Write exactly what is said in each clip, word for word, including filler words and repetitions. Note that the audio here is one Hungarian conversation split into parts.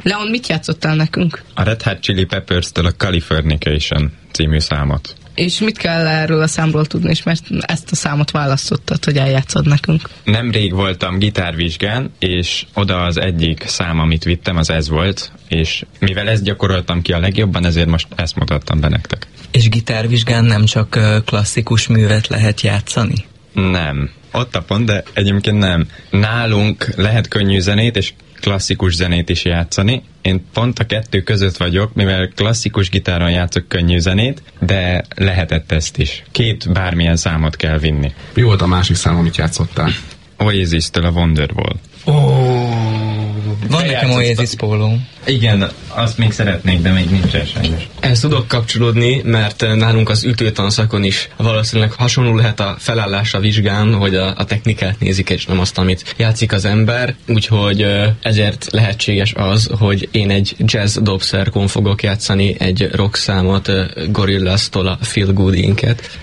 Leon, mit játszottál nekünk? A Red Hot Chili Peppers-től a Californication című számot. És mit kell erről a számról tudni, és mert ezt a számot választottad, hogy eljátszod nekünk? Nemrég voltam gitárvizsgán, és oda az egyik szám, amit vittem, az ez volt, és mivel ezt gyakoroltam ki a legjobban, ezért most ezt mutattam be nektek. És gitárvizsgán nem csak klasszikus művet lehet játszani? Nem. Ott a pont, de egyébként nem. Nálunk lehet könnyű zenét és klasszikus zenét is játszani. Én pont a kettő között vagyok, mivel klasszikus gitáron játszok könnyű zenét, de lehetett ezt is. Két bármilyen számot kell vinni. Mi volt a másik szám, amit játszottál? Oasis-től a Wonderwall. Oh, van nekem Oasis póló. Igen, azt még szeretnék, de még nincsen sajnos. Ezt tudok kapcsolódni, mert nálunk az ütőtanszakon is valószínűleg hasonló lehet a felállás a vizsgán, hogy a, a technikát nézik, és nem azt, amit játszik az ember. Úgyhogy ezért lehetséges az, hogy én egy jazz dobszerkon fogok játszani egy rock számot, Gorillaz-tól a Feel Good Inc-et.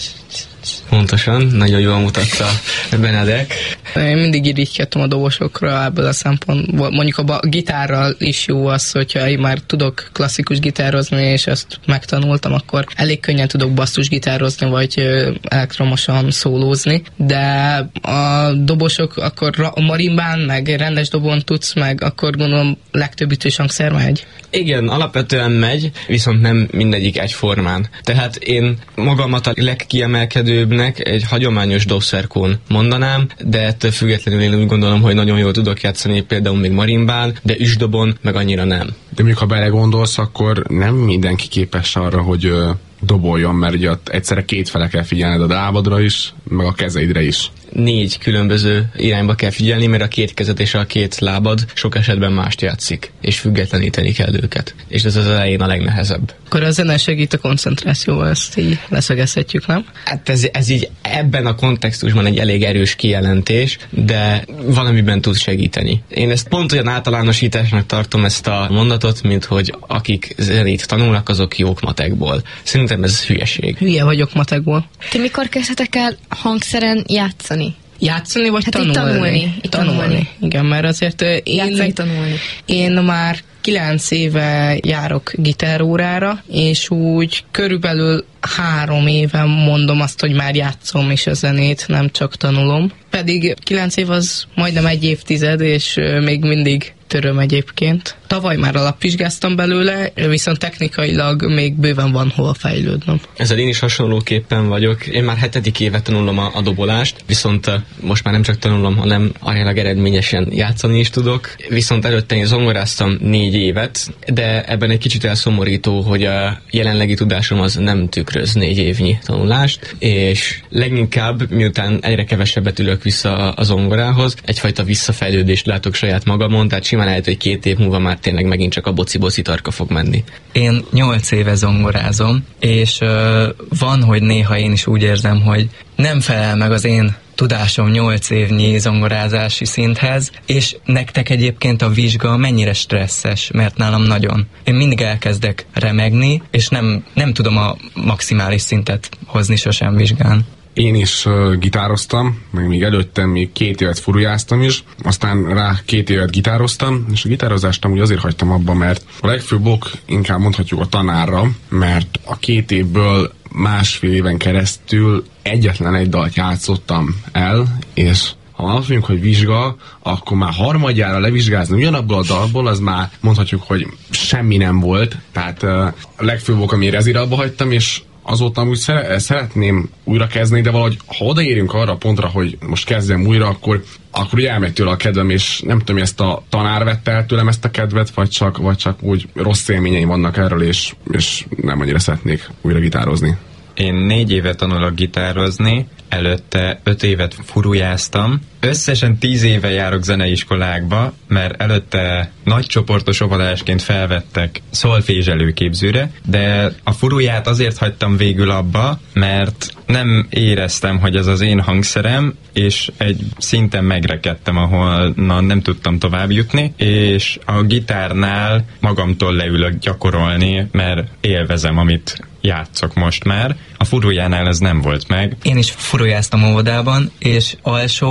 Pontosan, nagyon jól mutatta Benedek. Én mindig irigykedtem a dobosokra ebből a szempontból. Mondjuk a gitárral is jó az, hogyha én már tudok klasszikus gitározni, és ezt megtanultam, akkor elég könnyen tudok basszus gitározni, vagy elektromosan szólózni, de a dobosok akkor marimbán, meg rendes dobon tudsz, meg akkor gondolom legtöbb ütős hangszer megy. Igen, alapvetően megy, viszont nem mindegyik egyformán. Tehát én magamat a legkiemelkedőbbnek egy hagyományos dobszerkón mondanám, de ettől függetlenül én úgy gondolom, hogy nagyon jól tudok játszani például még marimbán, de üsdobon meg annyira nem. De mondjuk, ha belegondolsz, akkor nem mindenki képes arra, hogy ö, doboljon, mert ugye egyszerre két fele kell figyelned, a lábadra is, meg a kezeidre is. Négy különböző irányba kell figyelni, mert a két kezed és a két lábad sok esetben mást játszik, és függetleníteni kell őket. És ez az elején a legnehezebb. Akkor a zene segít a koncentrációval, ezt így leszögezhetjük, nem? Hát ez, ez így ebben a kontextusban egy elég erős kijelentés, de valamiben tud segíteni. Én ezt pont olyan általánosításnak tartom ezt a mondatot, mint hogy akik zenét tanulnak, azok jók matekból. Szerintem ez hülyeség. Hülye vagyok matekból. Ti mikor kezdhetek el hangszeren játszani? Játszani, vagy hát tanulni? tanulni. Tanulni. tanulni. Igen, mert azért én, tanulni. én már kilenc éve járok gitárórára, és úgy körülbelül három éve mondom azt, hogy már játszom is a zenét, nem csak tanulom. Pedig kilenc év az majdnem egy évtized, és még mindig töröm egyébként. Tavaly már alapvizsgáztam belőle, viszont technikailag még bőven van hol fejlődnöm. Ezzel én is hasonlóképpen vagyok. Én már hetedik éve tanulom a, a dobolást, viszont most már nem csak tanulom, hanem aránylag eredményesen játszani is tudok. Viszont előtte én zongoráztam négy évet, de ebben egy kicsit elszomorító, hogy a jelenlegi tudásom az nem tükröz négy évnyi tanulást, és leginkább, miután egyre kevesebbet ülök vissza a zongorához, egyfajta visszafejlődést látok saját magamon, tehát simán lehet, hogy két év múlva már tényleg megint csak a boci-boci tarka fog menni. Én nyolc éve zongorázom, és uh, van, hogy néha én is úgy érzem, hogy nem felel meg az én tudásom nyolc évnyi zongorázási szinthez, és nektek egyébként a vizsga mennyire stresszes, mert nálam nagyon. Én mindig elkezdek remegni, és nem, nem tudom a maximális szintet hozni sosem vizsgán. Én is uh, gitároztam, meg még előttem még két évet furujáztam is, aztán rá két évet gitároztam, és a gitározást amúgy azért hagytam abba, mert a legfőbb ok inkább mondhatjuk a tanárra, mert a két évből másfél éven keresztül egyetlen egy dalt játszottam el, és ha azt mondjuk, hogy vizsga, akkor már harmadjára levizsgázni ugyanabból a dalból, az már mondhatjuk, hogy semmi nem volt, tehát uh, a legfőbb ok, amire ezért abba hagytam, és azóta amúgy szere- szeretném újra kezdeni, de valahogy ha odaérünk arra a pontra, hogy most kezdjem újra, akkor, akkor ugye elmegy tőle a kedvem, és nem tudom, ezt a tanár vette el tőlem ezt a kedvet, vagy csak, vagy csak úgy rossz élményeim vannak erről, és, és nem annyira szeretnék újra gitározni. Én négy éve tanulok gitározni, előtte öt évet furujáztam. Összesen tíz éve járok zeneiskolákba, mert előtte nagy csoportos óvodásként felvettek szolfés előképzőre, de a furuját azért hagytam végül abba, mert nem éreztem, hogy ez az én hangszerem, és egy szinten megrekedtem, ahol na, nem tudtam tovább jutni, és a gitárnál magamtól leülök gyakorolni, mert élvezem, amit játszok most már. A furujánál ez nem volt meg. Én is furujáztam óvodában, és alsóban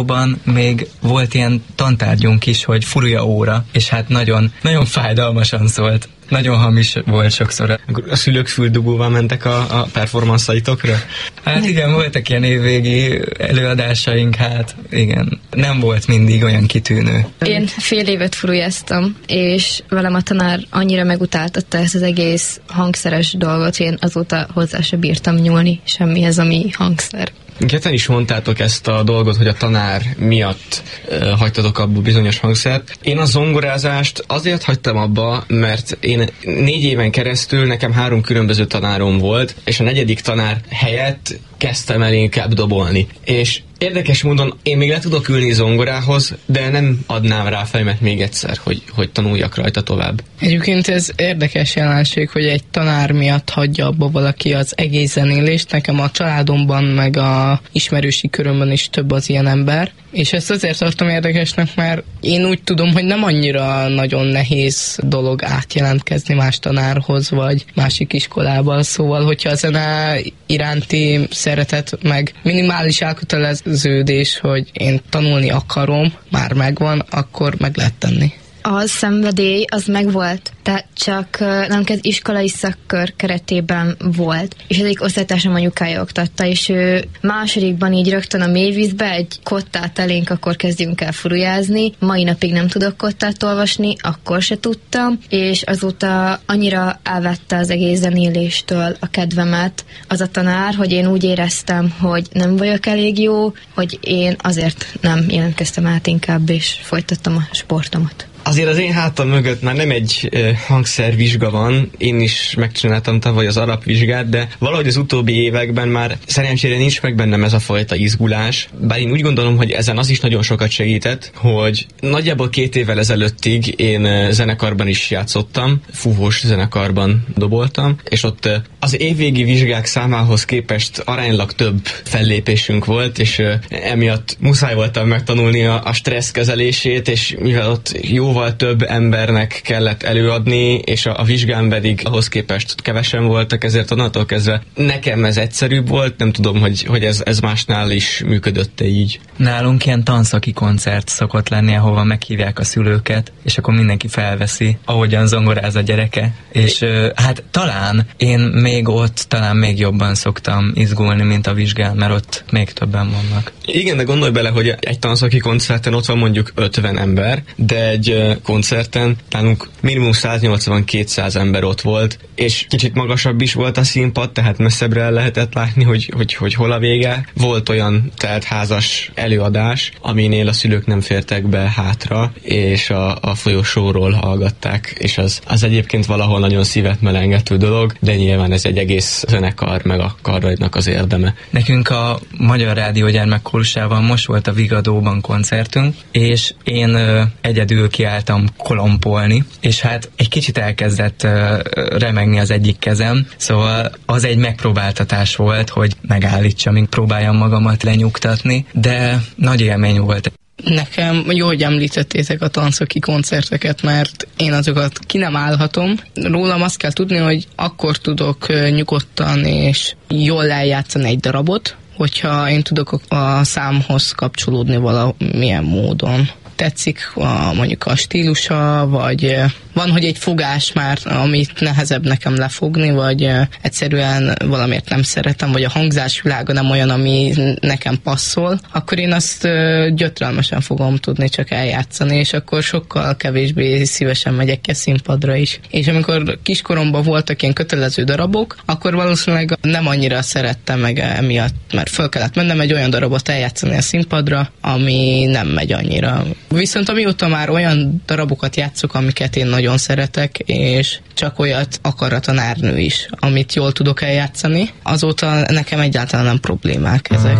még volt ilyen tantárgyunk is, hogy furúja óra, és hát nagyon, nagyon fájdalmasan szólt. Nagyon hamis volt sokszor. A szülők füldugóval mentek a, a performance-aitokra? Hát igen, voltak ilyen évvégi előadásaink, hát igen. Nem volt mindig olyan kitűnő. Én fél évet furujáztam, és velem a tanár annyira megutáltatta ezt az egész hangszeres dolgot, én azóta hozzá se bírtam nyúlni semmihez, ami hangszer. Ketten is mondtátok ezt a dolgot, hogy a tanár miatt uh, hagytatok abba bizonyos hangszert. Én a zongorázást azért hagytam abba, mert én négy éven keresztül nekem három különböző tanárom volt, és a negyedik tanár helyett kezdtem el inkább dobolni. És érdekes módon én még le tudok ülni zongorához, de nem adnám rá fejemet még egyszer, hogy, hogy tanuljak rajta tovább. Egyébként ez érdekes jelenség, hogy egy tanár miatt hagyja abba valaki az egész zenélést. Nekem a családomban, meg a ismerősi körömben is több az ilyen ember. És ezt azért tartom érdekesnek, mert én úgy tudom, hogy nem annyira nagyon nehéz dolog átjelentkezni más tanárhoz, vagy másik iskolában. Szóval, hogyha a zene iránti szeretet, meg minimális elköteleződés, hogy én tanulni akarom, már megvan, akkor meg lehet tenni. A szenvedély az megvolt, tehát csak nem az iskolai szakkör keretében volt, és az egyik osztálytársam anyukája oktatta, és ő másodikban így rögtön a mélyvízbe egy kottát elénk, akkor kezdjünk el furujázni. Mai napig nem tudok kottát olvasni, akkor se tudtam, és azóta annyira elvette az egész zenéléstől a kedvemet az a tanár, hogy én úgy éreztem, hogy nem vagyok elég jó, hogy én azért nem jelentkeztem át inkább, és folytattam a sportomat. Azért az én hátam mögött már nem egy uh, hangszervizsga van, én is megcsináltam tavaly az alapvizsgát, de valahogy az utóbbi években már szerencsére nincs meg bennem ez a fajta izgulás, bár én úgy gondolom, hogy ezen az is nagyon sokat segített, hogy nagyjából két évvel ezelőttig én uh, zenekarban is játszottam, fúvós zenekarban doboltam, és ott uh, az évvégi vizsgák számához képest aránylag több fellépésünk volt, és uh, emiatt muszáj voltam megtanulni a, a stressz kezelését, és mivel ott jó több embernek kellett előadni, és a, a vizsgán pedig ahhoz képest kevesen voltak, ezért onnantól kezdve nekem ez egyszerűbb volt, nem tudom, hogy, hogy ez, ez másnál is működött-e így. Nálunk ilyen tanszaki koncert szokott lenni, ahova meghívják a szülőket, és akkor mindenki felveszi, ahogyan zongoráz a gyereke, és hát talán én még ott, talán még jobban szoktam izgulni, mint a vizsgán, mert ott még többen vannak. Igen, de gondolj bele, hogy egy tanszaki koncerten ott van mondjuk ötven ember, de egy koncerten nálunk minimum száznyolcvan-kétszáz ember ott volt, és kicsit magasabb is volt a színpad, tehát messzebbre el lehetett látni, hogy, hogy, hogy hol a vége. Volt olyan teltházas előadás, aminél a szülők nem fértek be hátra, és a, a folyosóról hallgatták, és az, az egyébként valahol nagyon szívet melengető dolog, de nyilván ez egy egész zenekar, meg a karraidnak az érdeme. Nekünk a Magyar Rádió gyermekkórusával most volt a Vigadóban koncertünk, és én ö, egyedül kiálltam kolompolni, és hát egy kicsit elkezdett ö, remegni az egyik kezem, szóval az egy megpróbáltatás volt, hogy megállítsam, még próbáljam magamat lenyugtatni, de nagy élmény volt. Nekem jó, hogy említettétek a tanszaki koncerteket, mert én azokat ki nem állhatom. Rólam azt kell tudni, hogy akkor tudok nyugodtan és jól eljátszani egy darabot, hogyha én tudok a számhoz kapcsolódni valamilyen módon. Tetszik a, mondjuk a stílusa, vagy van, hogy egy fogás már, amit nehezebb nekem lefogni, vagy egyszerűen valamiért nem szeretem, vagy a hangzásvilága nem olyan, ami nekem passzol, akkor én azt gyötrelmesen fogom tudni csak eljátszani, és akkor sokkal kevésbé szívesen megyek ki a színpadra is. És amikor kiskoromban voltak ilyen kötelező darabok, akkor valószínűleg nem annyira szerettem meg emiatt, mert föl kellett mennem egy olyan darabot eljátszani a színpadra, ami nem megy annyira. Viszont amióta már olyan darabokat játszok, amiket én nagyon szeretek, és csak olyat akar a tanárnő is, amit jól tudok eljátszani, azóta nekem egyáltalán nem problémák ezek.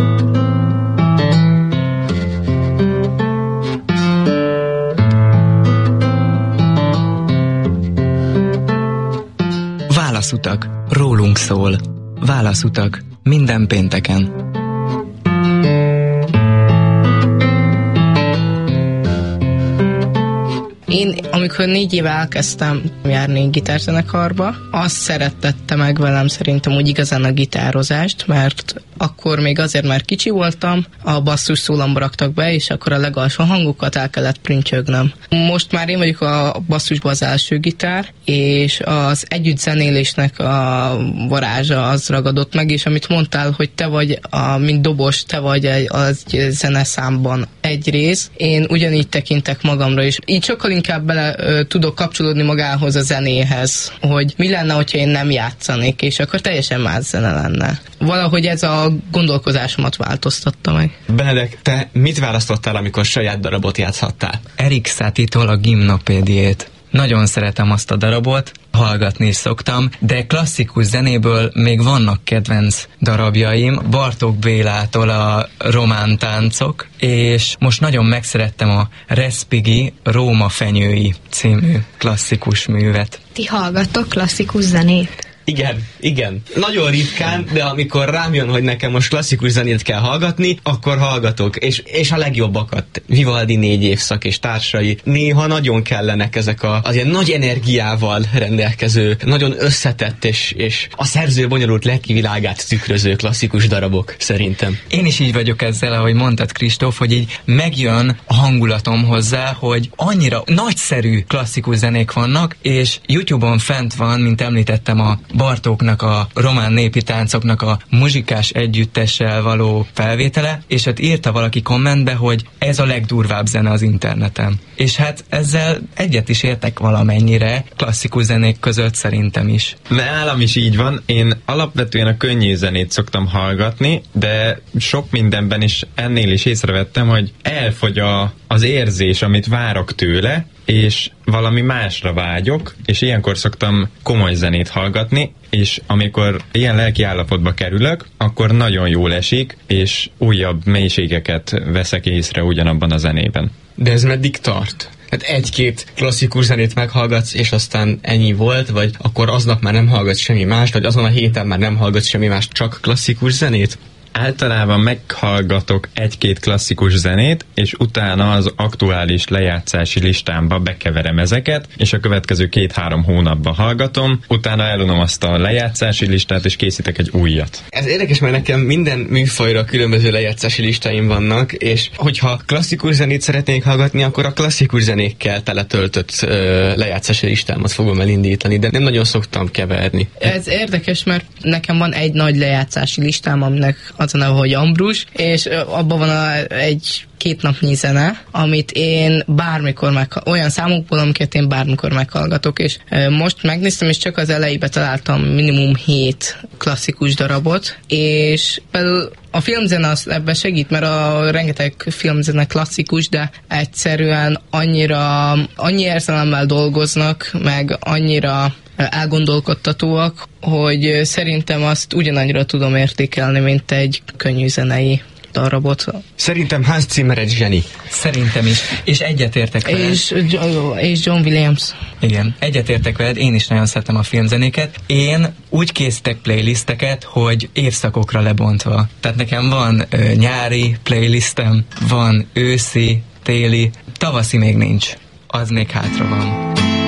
Válaszutak. Rólunk szól. Válaszutak. Minden pénteken. Én, amikor négy éve elkezdtem járni gitárzenekarba, azt szerettette meg velem szerintem úgy igazán a gitározást, mert akkor még azért már kicsi voltam, a basszus szólamba raktak be, és akkor a legalsó hangokat el kellett prüntjögnöm. Most már én vagyok a basszusban az első gitár, és az együtt zenélésnek a varázsa az ragadott meg, és amit mondtál, hogy te vagy, a, mint dobos, te vagy egy, az zeneszámban egy rész, én ugyanígy tekintek magamra, és így sokkal inkább bele ö, tudok kapcsolódni magához a zenéhez, hogy mi lenne, hogyha én nem játszanék, és akkor teljesen más zene lenne. Valahogy ez a gondolkozásomat változtatta meg. Benedek, te mit választottál, amikor saját darabot játszhattál? Erik Satie-tól a Gimnopédiét. Nagyon szeretem azt a darabot, hallgatni is szoktam, de klasszikus zenéből még vannak kedvenc darabjaim, Bartók Bélától a Román táncok, és most nagyon megszerettem a Respighi Róma fenyői című klasszikus művet. Ti hallgattok klasszikus zenét? Igen, igen. Nagyon ritkán, de amikor rám jön, hogy nekem most klasszikus zenét kell hallgatni, akkor hallgatok. És, és a legjobbakat. Vivaldi négy évszak és társai. Néha nagyon kellenek ezek a, az ilyen nagy energiával rendelkező, nagyon összetett és, és a szerző bonyolult lelkivilágát tükröző klasszikus darabok, szerintem. Én is így vagyok ezzel, ahogy mondtad, Kristóf, hogy így megjön a hangulatom hozzá, hogy annyira nagyszerű klasszikus zenék vannak, és YouTube-on fent van, mint említettem, a Bartóknak a román népi táncoknak a muzsikás együttessel való felvétele, és ott írta valaki kommentbe, hogy ez a legdurvább zene az interneten. És hát ezzel egyet is értek valamennyire, klasszikus zenék között szerintem is. Nálam is így van, én alapvetően a könnyű zenét szoktam hallgatni, de sok mindenben is ennél is észrevettem, hogy elfogy a, az érzés, amit várok tőle, és valami másra vágyok, és ilyenkor szoktam komoly zenét hallgatni, és amikor ilyen lelki állapotba kerülök, akkor nagyon jól esik, és újabb mélységeket veszek észre ugyanabban a zenében. De ez meddig tart? Hát egy-két klasszikus zenét meghallgatsz, és aztán ennyi volt, vagy akkor aznap már nem hallgatsz semmi mást, vagy azon a héten már nem hallgatsz semmi mást, csak klasszikus zenét? Általában meghallgatok egy-két klasszikus zenét, és utána az aktuális lejátszási listámba bekeverem ezeket, és a következő két-három hónapban hallgatom, utána elunom azt a lejátszási listát, és készítek egy újat. Ez érdekes, mert nekem minden műfajra különböző lejátszási listáim vannak, és hogyha klasszikus zenét szeretnék hallgatni, akkor a klasszikus zenékkel teletöltött ö, lejátszási listámat fogom elindítani, de nem nagyon szoktam keverni. Ez érdekes, mert nekem van egy nagy lejátszási listám, aminek az a neve, hogy Ambrus, és abban van a, egy két napnyi zene, amit én bármikor meg, olyan számokból, amiket én bármikor meghallgatok, és most megnéztem, és csak az elejébe találtam minimum hét klasszikus darabot, és például a filmzene az ebben segít, mert a rengeteg filmzene klasszikus, de egyszerűen annyira, annyi érzelemmel dolgoznak, meg annyira elgondolkodtatóak, hogy szerintem azt ugyanannyira tudom értékelni, mint egy könnyű zenei darabot. Szerintem Hans Zimmer egy zseni. Szerintem is. És egyetértek veled. És, és John Williams. Igen, egyetértek veled, én is nagyon szeretem a filmzenéket. Én úgy készítek playlisteket, hogy évszakokra lebontva. Tehát nekem van ö, nyári playlistem, van őszi, téli, tavaszi még nincs. Az még hátra van.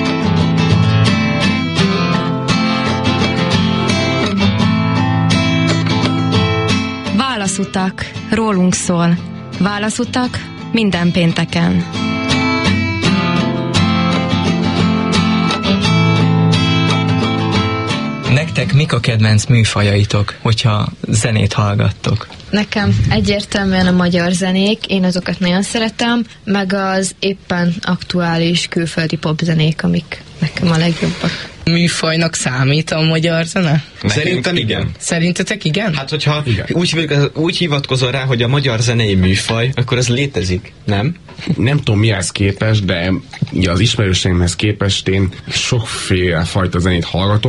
Válaszutak, rólunk szól. Válaszutak minden pénteken. Nektek mik a kedvenc műfajaitok, hogyha zenét hallgattok? Nekem egyértelműen a magyar zenék, én azokat nagyon szeretem, meg az éppen aktuális külföldi popzenék, amik nekem a legjobbak. Műfajnak számít a magyar zene? Szerintem igen. Szerintetek igen? Hát, hogyha úgy, úgy hivatkozol rá, hogy a magyar zenei műfaj, akkor ez létezik, nem? Nem tudom mihez képest, de az ismerőseimhez képest én sokféle fajta zenét hallgatok.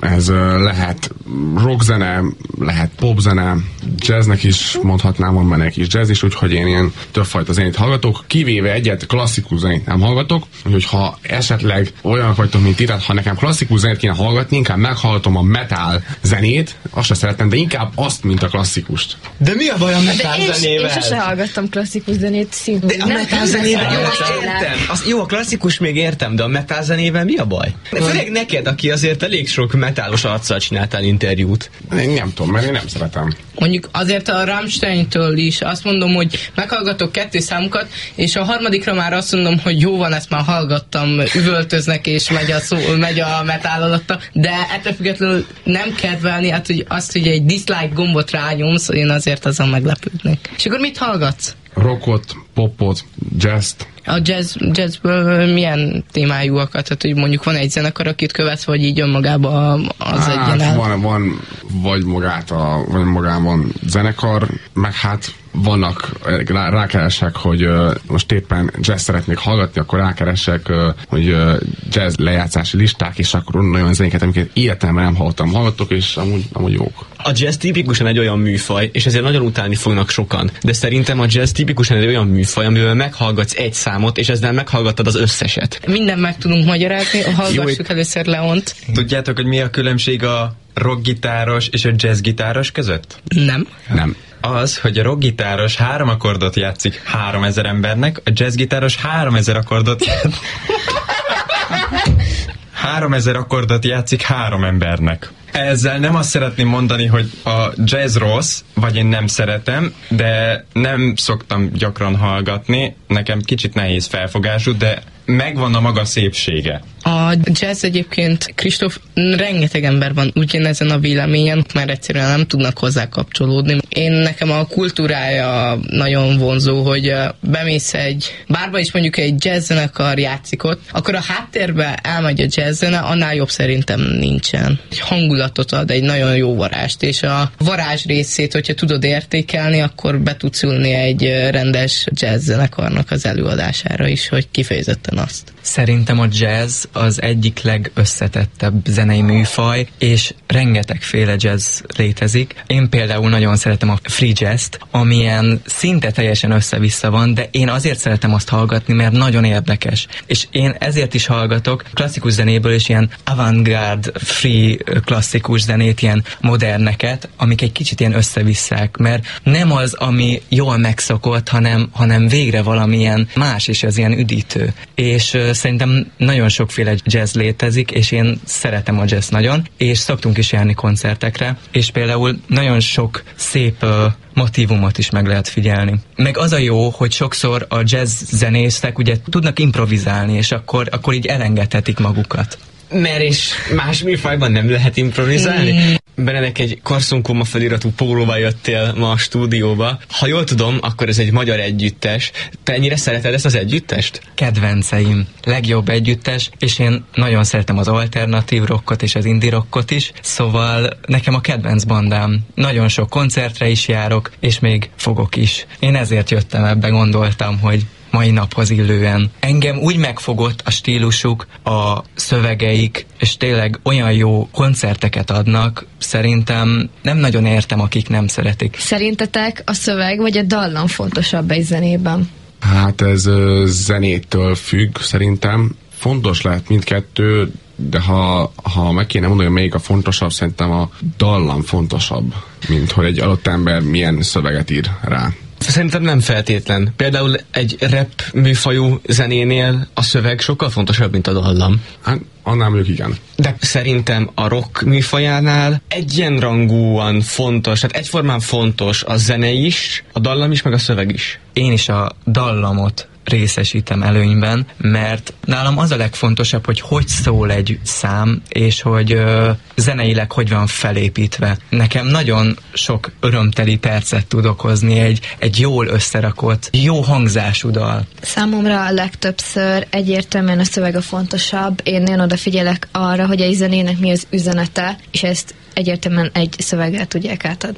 Ez lehet rockzene, lehet popzene, jazznek is mondhatnám, van benne egy kis jazz is, úgyhogy én ilyen többfajta zenét hallgatok, kivéve egyet klasszikus zenét nem hallgatok, úgyhogy ha esetleg olyanok vagytok, mint irat, ha nekem klasszikus zenét kéne hallgatni, inkább meghallgatom a metal zenét, azt se szeretem, de inkább azt, mint a klasszikust. De mi a baj a metal én, zenével? Én sose hallgattam klasszikus zenét szintén. De a metal zenével jó, értem. Az, jó, a klasszikus még értem, de a metal zenével mi a baj? Főleg neked, aki azért elég sok metálos arccal csináltál interjút. Én nem tudom, mert én nem szeretem. Mondjuk azért a Rammsteintől is azt mondom, hogy meghallgatok kettő számukat, és a harmadikra már azt mondom, hogy jó van, ezt már hallgattam, üvöltöznek és megy a, szó, megy a metál alatta, de ettől függetlenül nem kedvelni, hát hogy azt, hogy egy dislike gombot rányomsz, én azért azon meglepődnék. És akkor mit hallgatsz? Rockot, popot, jazzt. A jazz, jazzből milyen témájúakat? Tehát, hogy mondjuk van egy zenekar, akit követsz, vagy így önmagában az hát, egyen van, van, vagy magát a, vagy magában zenekar, meg hát vannak, rá, rákeresek, hogy uh, most éppen jazz szeretnék hallgatni, akkor rákeresek, uh, hogy uh, jazz lejátszási listák, és akkor olyan zenéket, amiket életemben nem hallottam, hallgatok, és amúgy, amúgy jók. A jazz tipikusan egy olyan műfaj, és ezért nagyon utálni fognak sokan, de szerintem a jazz tipikusan egy olyan műfaj, amivel meghallgatsz egy számot, és ezzel meghallgattad az összeset. Minden meg tudunk magyarázni, hallgassuk először Leont. Tudjátok, hogy mi a különbség a rockgitáros és a jazzgitáros között? Nem. Nem. Az, hogy a rockgitáros három akkordot játszik háromezer embernek, a jazzgitáros háromezer akkordot játszik. háromezer akkordot játszik három embernek. Ezzel nem azt szeretném mondani, hogy a jazz rossz, vagy én nem szeretem, de nem szoktam gyakran hallgatni, nekem kicsit nehéz felfogású, de megvan a maga szépsége. A jazz egyébként, Kristóf, rengeteg ember van ugyanezen a véleményen, mert egyszerűen nem tudnak hozzá kapcsolódni. Én nekem a kultúrája nagyon vonzó, hogy bemész egy bárba is mondjuk egy jazzzenekar játszik ott, akkor a háttérbe elmegy a jazzzene, annál jobb szerintem nincsen. Egy hangulatot ad, egy nagyon jó varást, és a varázs részét, hogyha tudod értékelni, akkor be tudsz ülni egy rendes jazzzenekarnak az előadására is, hogy kifejezetten azt. Szerintem a jazz az egyik legösszetettebb zenei műfaj, és rengetegféle jazz létezik. Én például nagyon szeretem a free jazz-t, amilyen szinte teljesen össze-vissza van, de én azért szeretem azt hallgatni, mert nagyon érdekes. És én ezért is hallgatok klasszikus zenéből is ilyen avantgárd, free klasszikus zenét, ilyen moderneket, amik egy kicsit ilyen összevisszák, mert nem az, ami jól megszokott, hanem, hanem végre valamilyen más, és az ilyen üdítő. És uh, szerintem nagyon sokféle jazz létezik, és én szeretem a jazz nagyon, és szoktunk is járni koncertekre, és például nagyon sok szép uh, motívumot is meg lehet figyelni. Meg az a jó, hogy sokszor a jazz zenészek ugye tudnak improvizálni, és akkor, akkor így elengedhetik magukat. Mert és más műfajban nem lehet improvizálni? Mm. Benedek, egy Karszunkulma feliratú pólóval jöttél ma a stúdióba. Ha jól tudom, akkor ez egy magyar együttes. Te ennyire szereted ezt az együttest? Kedvenceim. Legjobb együttes, és én nagyon szeretem az alternatív rockot és az indie rockot is, szóval nekem a kedvenc bandám. Nagyon sok koncertre is járok, és még fogok is. Én ezért jöttem ebbe, gondoltam, hogy mai naphoz illően. Engem úgy megfogott a stílusuk, a szövegeik, és tényleg olyan jó koncerteket adnak, szerintem nem nagyon értem, akik nem szeretik. Szerintetek a szöveg vagy a dallam fontosabb egy zenében? Hát ez ö, zenétől függ, szerintem. Fontos lehet mindkettő, de ha, ha meg kéne mondani, hogy melyik a fontosabb, szerintem a dallam fontosabb, mint hogy egy adott ember milyen szöveget ír rá. Szerintem nem feltétlen. Például egy rap műfajú zenénél a szöveg sokkal fontosabb, mint a dallam. Hát annál mondjuk igen. De szerintem a rock műfajánál egyenrangúan fontos, tehát egyformán fontos a zene is, a dallam is, meg a szöveg is. Én is a dallamot részesítem előnyben, mert nálam az a legfontosabb, hogy hogy szól egy szám, és hogy ö, zeneileg hogy van felépítve. Nekem nagyon sok örömteli percet tud okozni egy, egy jól összerakott, jó hangzású dal. Számomra a legtöbbször egyértelműen a szöveg a fontosabb. Én nagyon odafigyelek arra, hogy egy zenének mi az üzenete, és ezt egyértelműen egy szöveggel tudják átadni.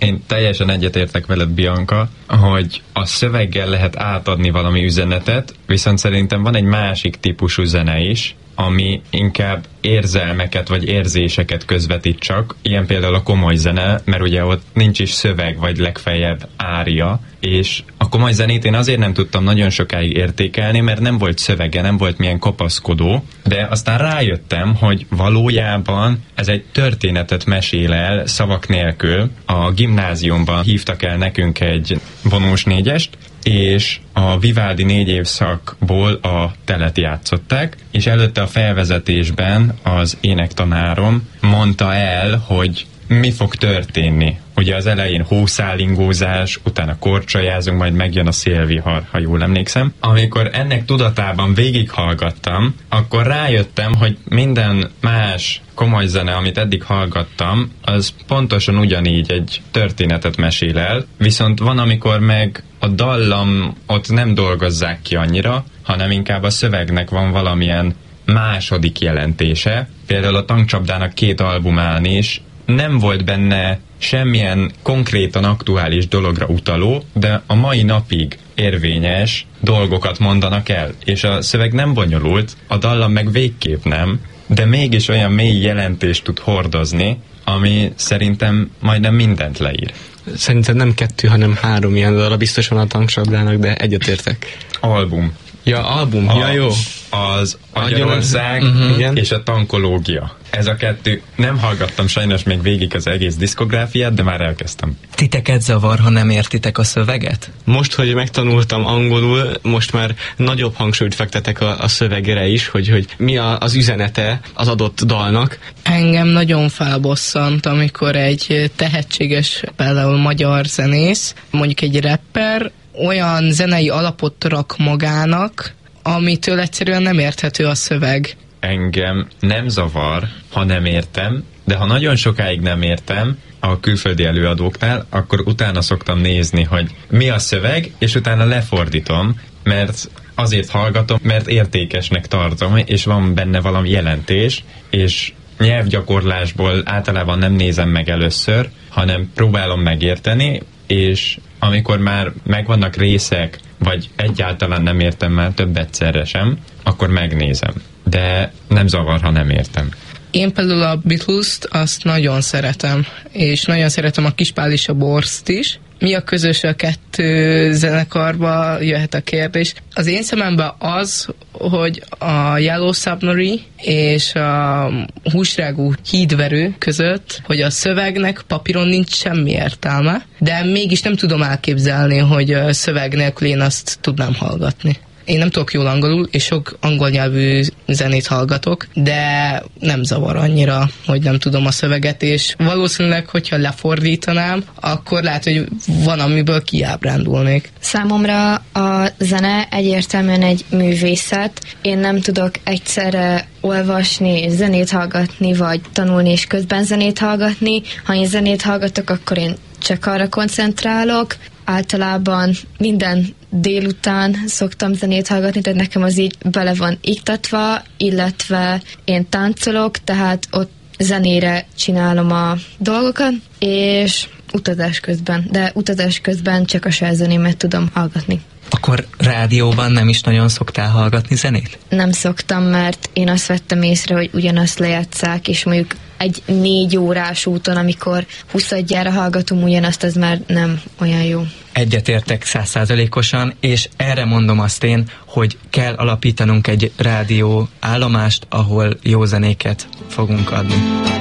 Én teljesen egyetértek veled, Bianca, hogy a szöveggel lehet átadni valami üzenetet, viszont szerintem van egy másik típusú zene is, ami inkább érzelmeket vagy érzéseket közvetít csak, ilyen például a komoly zene, mert ugye ott nincs is szöveg, vagy legfeljebb ária, és a komoly zenét én azért nem tudtam nagyon sokáig értékelni, mert nem volt szövege, nem volt milyen kapaszkodó, de aztán rájöttem, hogy valójában ez egy történetet mesél el szavak nélkül. A gimnáziumban hívtak el nekünk egy vonós négyest, és a Vivaldi négy évszakból a telet játszották, és előtte a felvezetésben az énektanárom mondta el, hogy mi fog történni. Ugye az elején hószálingózás, utána korcsolyázunk, majd megjön a szélvihar, ha jól emlékszem. Amikor ennek tudatában végighallgattam, akkor rájöttem, hogy minden más komoly zene, amit eddig hallgattam, az pontosan ugyanígy egy történetet mesél el, viszont van, amikor meg a dallam ott nem dolgozzák ki annyira, hanem inkább a szövegnek van valamilyen második jelentése. Például a Tankcsapdának két albumán is nem volt benne semmilyen konkrétan aktuális dologra utaló, de a mai napig érvényes dolgokat mondanak el, és a szöveg nem bonyolult, a dallam meg végképp nem, de mégis olyan mély jelentést tud hordozni, ami szerintem majdnem mindent leír. Szerintem nem kettő, hanem három ilyen dal, biztos van a Tankcsapdának, de egyetértek. Album. Ja, album, A, ja jó. Az Magyarország uh-huh. és a Tankológia. Ez a kettő. Nem hallgattam sajnos még végig az egész diszkográfiát, de már elkezdtem. Titeket zavar, ha nem értitek a szöveget? Most, hogy megtanultam angolul, most már nagyobb hangsúlyt fektetek a, a szövegre is, hogy, hogy mi a, az üzenete az adott dalnak. Engem nagyon felbosszant, amikor egy tehetséges, például magyar zenész, mondjuk egy rapper, olyan zenei alapot rak magának, amitől egyszerűen nem érthető a szöveg. Engem nem zavar, ha nem értem, de ha nagyon sokáig nem értem a külföldi előadóknál, akkor utána szoktam nézni, hogy mi a szöveg, és utána lefordítom, mert azért hallgatom, mert értékesnek tartom, és van benne valami jelentés, és nyelvgyakorlásból általában nem nézem meg először, hanem próbálom megérteni, és amikor már megvannak részek, vagy egyáltalán nem értem már több egyszerre sem, akkor megnézem. De nem zavar, ha nem értem. Én például a Beatles-t azt nagyon szeretem, és nagyon szeretem a Kispál és a Borszt is. Mi a közös a kettő zenekarba, jöhet a kérdés. Az én szememben az, hogy a Yellow Submarine és a húsrágú hídverő között, hogy a szövegnek papíron nincs semmi értelme, de mégis nem tudom elképzelni, hogy szöveg nélkül én azt tudnám hallgatni. Én nem tudok jól angolul, és sok angol nyelvű zenét hallgatok, de nem zavar annyira, hogy nem tudom a szöveget, és valószínűleg, hogyha lefordítanám, akkor lehet, hogy van, amiből kiábrándulnék. Számomra a zene egyértelműen egy művészet. Én nem tudok egyszerre olvasni, zenét hallgatni, vagy tanulni és közben zenét hallgatni. Ha én zenét hallgatok, akkor én csak arra koncentrálok. Általában minden délután szoktam zenét hallgatni, tehát nekem az így bele van iktatva, illetve én táncolok, tehát ott zenére csinálom a dolgokat, és utazás közben, de utazás közben csak a saját zenémet tudom hallgatni. Akkor rádióban nem is nagyon szoktál hallgatni zenét? Nem szoktam, mert én azt vettem észre, hogy ugyanazt lejátszák, és mondjuk egy négy órás úton, amikor huszadjára hallgatom ugyanazt, az már nem olyan jó. Egyetértek százszázalékosan, és erre mondom azt én, hogy kell alapítanunk egy rádió állomást, ahol jó zenéket fogunk adni.